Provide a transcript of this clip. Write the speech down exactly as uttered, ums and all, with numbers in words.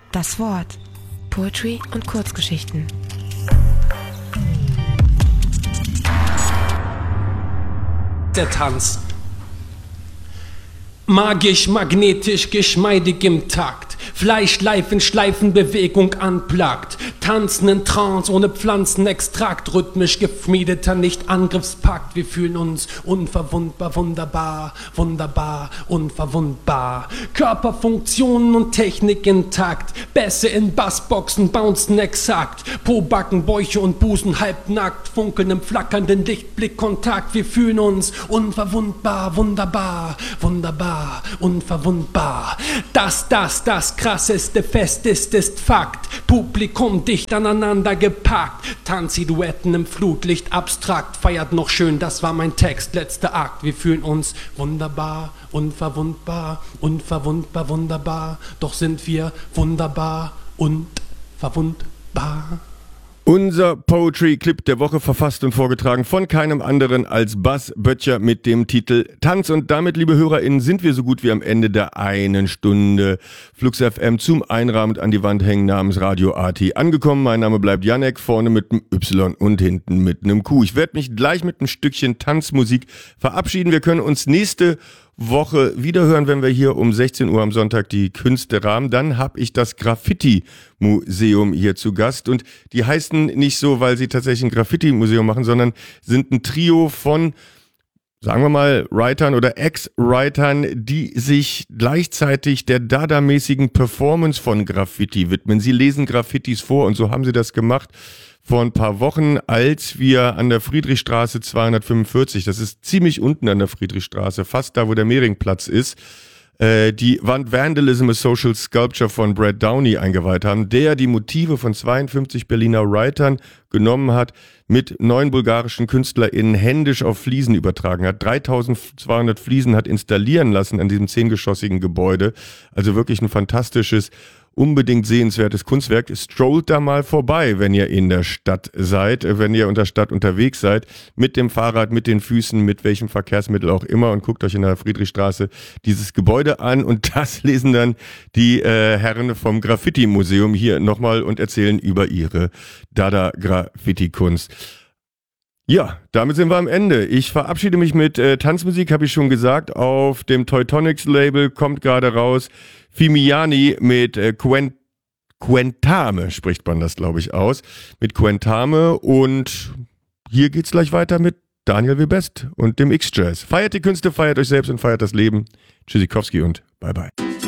Das Wort. Poetry und Kurzgeschichten. Der Tanz. Magisch, magnetisch, geschmeidig im Takt. Fleisch, live in Schleifenbewegung anplagt. Tanzen in Trance ohne Pflanzenextrakt. Rhythmisch geschmiedeter Nicht-Angriffspakt. Wir fühlen uns unverwundbar, wunderbar, wunderbar, unverwundbar. Körperfunktionen und Technik intakt. Bässe in Bassboxen bouncen exakt. Po-Backen, Bäuche und Busen halbnackt. Funkeln im flackernden Lichtblickkontakt. Wir fühlen uns unverwundbar, wunderbar, wunderbar, unverwundbar. Das, das, das krasseste Fest ist, ist Fakt. Publikum dicht aneinander gepackt. Tanzsilhouetten im Flutlicht abstrakt. Feiert noch schön, das war mein Text, letzter Akt. Wir fühlen uns wunderbar, unverwundbar, unverwundbar, wunderbar. Doch sind wir wunderbar und verwundbar. Unser Poetry-Clip der Woche, verfasst und vorgetragen von keinem anderen als Bas Böttcher mit dem Titel Tanz. Und damit, liebe HörerInnen, sind wir so gut wie am Ende der einen Stunde Flux F M zum Einrahmend an die Wand hängen namens Radio A T angekommen. Mein Name bleibt Janek, vorne mit einem Y und hinten mit einem Q. Ich werde mich gleich mit einem Stückchen Tanzmusik verabschieden. Wir können uns nächste Woche wiederhören, wenn wir hier um sechzehn Uhr am Sonntag die Künste rahmen. Dann habe ich das Graffiti-Museum hier zu Gast. Und die heißen nicht so, weil sie tatsächlich ein Graffiti-Museum machen, sondern sind ein Trio von, sagen wir mal, Writern oder Ex-Writern, die sich gleichzeitig der Dada-mäßigen Performance von Graffiti widmen. Sie lesen Graffitis vor und so haben sie das gemacht vor ein paar Wochen, als wir an der Friedrichstraße zweihundertfünfundvierzig, das ist ziemlich unten an der Friedrichstraße, fast da, wo der Mehringplatz ist, äh, die Wand Vandalism a Social Sculpture von Brad Downey eingeweiht haben, der die Motive von zweiundfünfzig Berliner Writern genommen hat, mit neun bulgarischen KünstlerInnen händisch auf Fliesen übertragen hat, dreitausendzweihundert Fliesen hat installieren lassen an diesem zehngeschossigen Gebäude, also wirklich ein fantastisches, unbedingt sehenswertes Kunstwerk. Strollt da mal vorbei, wenn ihr in der Stadt seid, wenn ihr in der Stadt unterwegs seid, mit dem Fahrrad, mit den Füßen, mit welchem Verkehrsmittel auch immer und guckt euch in der Friedrichstraße dieses Gebäude an und das lesen dann die äh, Herren vom Graffiti-Museum hier nochmal und erzählen über ihre Dada-Graffiti-Kunst. Ja, damit sind wir am Ende. Ich verabschiede mich mit äh, Tanzmusik, habe ich schon gesagt. Auf dem Teutonics-Label kommt gerade raus Fimiani mit äh, Quen- Quentame, spricht man das, glaube ich, aus. Mit Quentame und hier geht's gleich weiter mit Daniel Webest und dem X-Jazz. Feiert die Künste, feiert euch selbst und feiert das Leben. Tschüssikowski und bye bye.